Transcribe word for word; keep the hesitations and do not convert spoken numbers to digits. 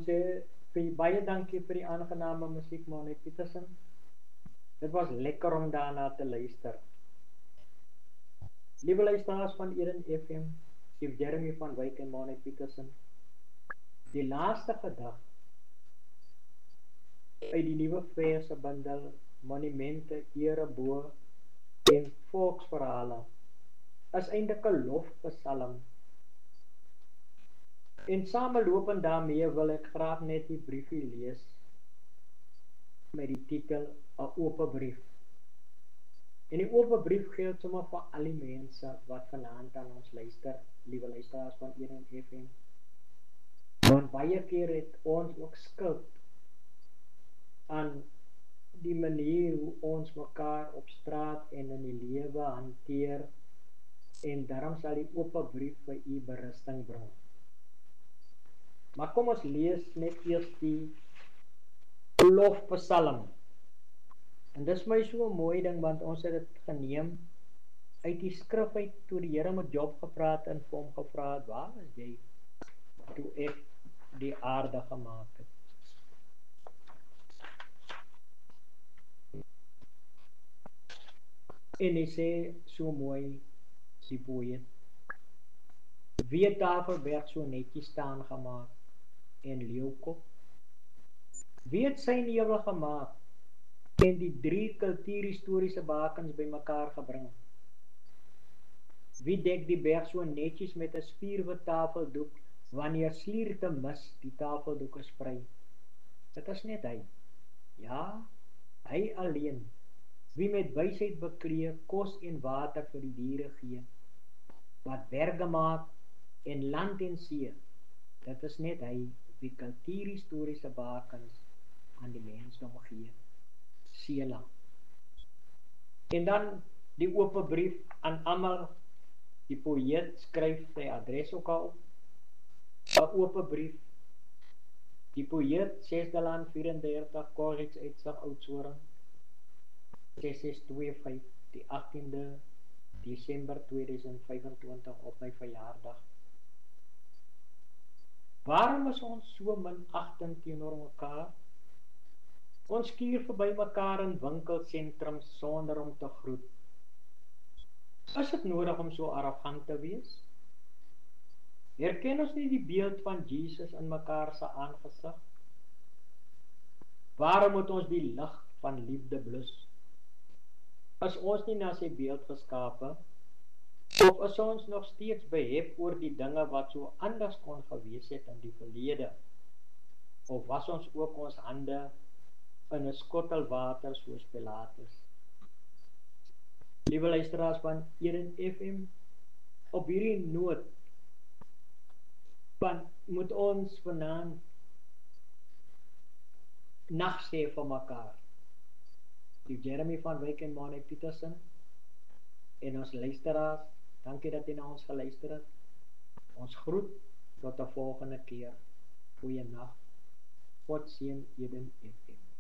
ons sê vir baie dankie vir die aangename musiek, Moni Petersen. Dit was lekker om daarna te luister. Liewe luisteraars van Eden F M, Steve Jeremy van Wyk en Moni Petersen. Die laaste gedig uit die nuwe verse bundel Monumente, Erebo en Volksverhale is eintlik 'n lofpsalm. En samelopend daarmee wil ek graag net die briefie lees met die titel 'n oop brief. En die oop brief geld sommer vir al die mense wat vanaand aan ons luister, liewe luisteraars van Eden F M. Want baie keer het ons ook skuld aan die manier hoe ons mekaar op straat en in die lewe hanteer, en daarom sal die oop brief vir u berusting bring. Maar kom ons lees net eers die lofpsalm. En dis my so 'n mooi ding, want ons het dit geneem uit die skrif uit, toe die Here met Job gepraat en vir hom gevra het, waar is jy toe ek die aarde gemaak het? En hy sê so mooi, die poëet, wie het Tafelberg so netjies staan gemaak en leeukop? Wie het sy nevel gemaak en die drie kultuurhistoriese bakens bymekaar gebring? Wie dek die berg so netjies met 'n spierwit tafeldoek wanneer slierte mis die tafeldoek sprei? Dit is net hy. Ja, hy alleen. Wie met wysheid bekleë kos en water vir die diere gee, wat berge maak en land en see, dit is net hy wie kultuurhistoriese bakens aan die mensdom gee. Sela. En dan die oop brief aan almal. Die poëet skryf sy adres ook al op. 'n Oop brief. Die poëet ses laan vyf en dertig Korreks uitsig Oudtshoorn. ses ses twee vyf die agtiende Desember tweeduisend vyfentwintig op my verjaardag. Waarom is ons so minagtend teenoor mekaar? Ons skuur verby mekaar in winkelsentrums sonder om te groet. Is dit nodig om so arrogant te wees? Herken ons nie die beeld van Jesus in mekaar se aangesig? Waarom moet ons die lig van liefde blus? Is ons nie na sy beeld geskape? Of is ons nog steeds behep oor die dinge wat so anders kon gewees het in die verlede? Of was ons ook ons hande in 'n skottel water soos Pilatus? Liewe luisteraars van Eden F M, op hierdie noot van moet ons vanaand nag sê vir mekaar. Die Jeremy van Wyk en Moni Petersen en ons luisteraars, dankie dat jy na ons geluister het. Ons groet tot 'n volgende keer. Goeie nag. God seën Eden F M.